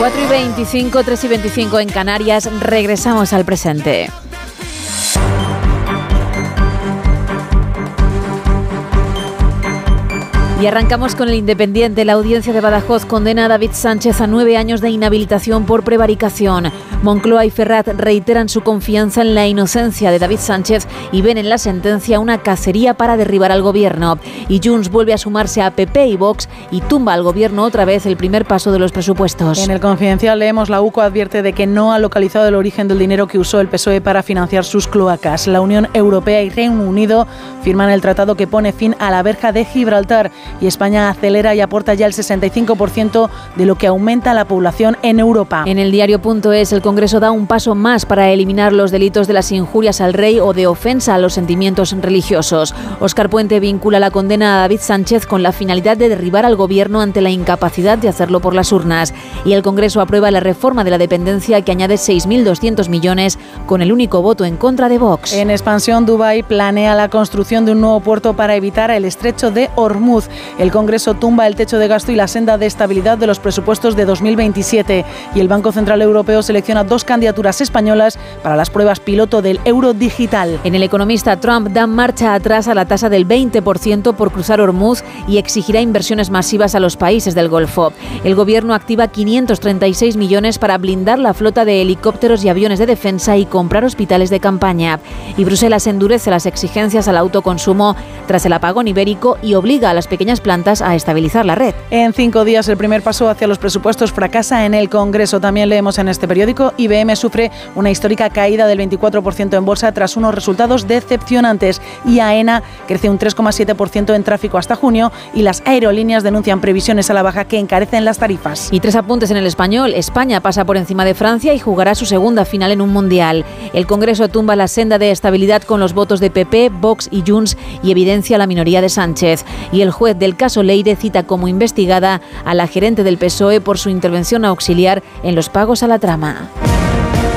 4:25, 3:25 en Canarias. Regresamos al presente. Y arrancamos con El Independiente. La audiencia de Badajoz condena a David Sánchez a 9 años de inhabilitación por prevaricación. Moncloa y Ferrat reiteran su confianza en la inocencia de David Sánchez y ven en la sentencia una cacería para derribar al gobierno. Y Junts vuelve a sumarse a PP y Vox y tumba al gobierno otra vez el primer paso de los presupuestos. En El Confidencial leemos: la UCO advierte de que no ha localizado el origen del dinero que usó el PSOE para financiar sus cloacas. La Unión Europea y Reino Unido firman el tratado que pone fin a la verja de Gibraltar. Y España acelera y aporta ya el 65% de lo que aumenta la población en Europa. En el diario.es, el Congreso da un paso más para eliminar los delitos de las injurias al rey o de ofensa a los sentimientos religiosos. Óscar Puente vincula la condena a David Sánchez con la finalidad de derribar al gobierno ante la incapacidad de hacerlo por las urnas. Y el Congreso aprueba la reforma de la dependencia que añade 6.200 millones con el único voto en contra de Vox. En expansión, Dubái planea la construcción de un nuevo puerto para evitar el estrecho de Hormuz. El Congreso tumba el techo de gasto y la senda de estabilidad de los presupuestos de 2027 y el Banco Central Europeo selecciona 2 candidaturas españolas para las pruebas piloto del euro digital. En El Economista, Trump da marcha atrás a la tasa del 20% por cruzar Hormuz y exigirá inversiones masivas a los países del Golfo. El gobierno activa 536 millones para blindar la flota de helicópteros y aviones de defensa y comprar hospitales de campaña. Y Bruselas endurece las exigencias al autoconsumo tras el apagón ibérico y obliga a las pequeñas plantas a estabilizar la red. En 5 días el primer paso hacia los presupuestos fracasa en el Congreso. También leemos en este periódico: IBM sufre una histórica caída del 24% en bolsa tras unos resultados decepcionantes y AENA crece un 3,7% en tráfico hasta junio y las aerolíneas denuncian previsiones a la baja que encarecen las tarifas. Y 3 apuntes en El Español. España pasa por encima de Francia y jugará su segunda final en un mundial. El Congreso tumba la senda de estabilidad con los votos de PP, Vox y Junts y evidencia la minoría de Sánchez. Y el juez del caso Leire cita como investigada a la gerente del PSOE por su intervención auxiliar en los pagos a la trama.